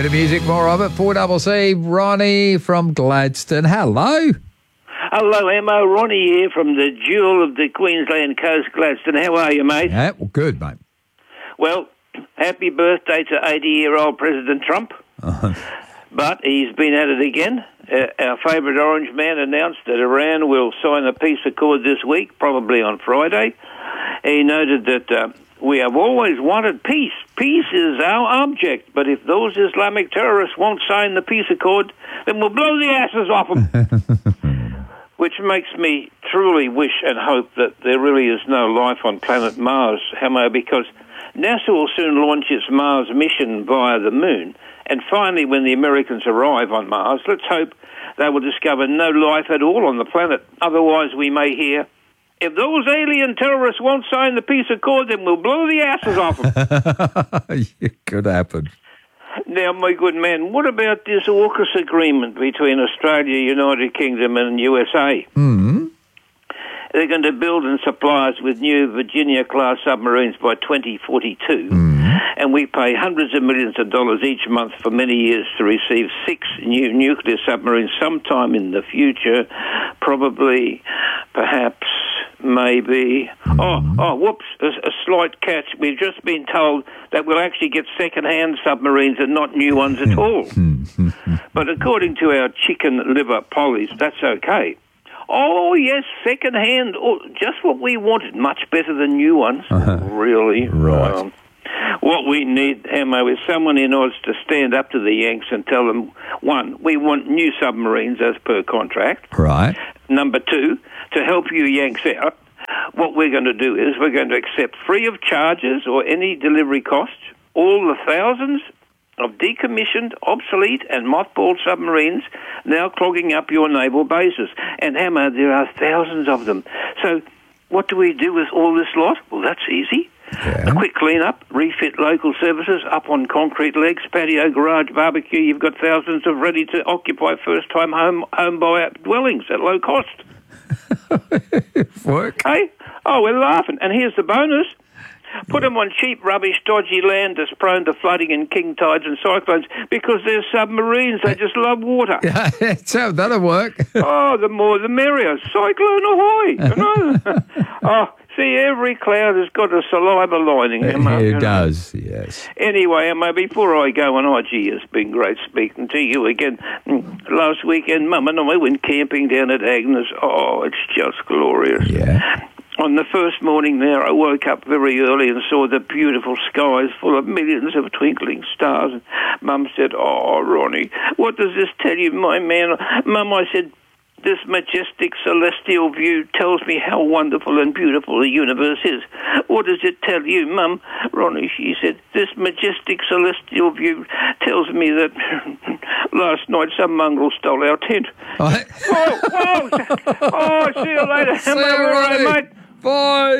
Bit of music, more of it. 4CC, Ronnie from Gladstone. Hello. Hello, Emma. Ronnie here from the jewel of the Queensland coast, Gladstone. How are you, mate? Yeah, well, good, mate. Well, happy birthday to 80-year-old President Trump. But he's been at it again. Our favourite orange man announced that Iran will sign a peace accord this week, probably on Friday. He noted that we have always wanted peace. Peace is our object, but if those Islamic terrorists won't sign the peace accord, then we'll blow the asses off them. Which makes me truly wish and hope that there really is no life on planet Mars, Hamo, because NASA will soon launch its Mars mission via the moon. And finally, when the Americans arrive on Mars, let's hope they will discover no life at all on the planet. Otherwise, we may hear, if those alien terrorists won't sign the peace accord, then we'll blow the asses off them. It could happen. Now, my good man, what about this AUKUS agreement between Australia, United Kingdom and USA? Mm-hmm. They're going to build and supply us with new Virginia-class submarines by 2042, and we pay hundreds of millions of dollars each month for many years to receive 6 new nuclear submarines sometime in the future, probably, perhaps, maybe. Whoops, a slight catch. We've just been told that we'll actually get second-hand submarines and not new ones at all. But according to our chicken liver pollies, that's okay. Oh, yes, second-hand, just what we wanted, much better than new ones. Really? Right. What we need, Hamo, is someone in Oz to stand up to the Yanks and tell them, 1, we want new submarines as per contract. Right. Number 2, to help you Yanks out, what we're going to do is we're going to accept free of charges or any delivery costs all the thousands of decommissioned, obsolete and mothballed submarines now clogging up your naval bases. And, Hammer, there are thousands of them. So what do we do with all this lot? Well, that's easy. Yeah. A quick clean-up, refit local services, up on concrete legs, patio, garage, barbecue. You've got thousands of ready-to-occupy first-time home buyout dwellings at low cost. Work. Hey? Oh, we're laughing. And here's the bonus. Put them on cheap, rubbish, dodgy land that's prone to flooding and king tides and cyclones because they're submarines. They just love water. Yeah, so that'll work. Oh, the more the merrier. Cyclone ahoy! You know? Oh, see, every cloud has got a saliva lining. It does, yes. Anyway, Emma, before I go on, gee, it's been great speaking to you again. Last weekend, Mum and I went camping down at Agnes. Oh, it's just glorious. Yeah. On the first morning there, I woke up very early and saw the beautiful skies full of millions of twinkling stars. And Mum said, oh, Ronnie, what does this tell you, my man? Mum, I said, this majestic celestial view tells me how wonderful and beautiful the universe is. What does it tell you, Mum? Ronnie, she said, this majestic celestial view tells me that last night some mongrel stole our tent. Oh, see you later. See you, Ronnie. Mate. Bye.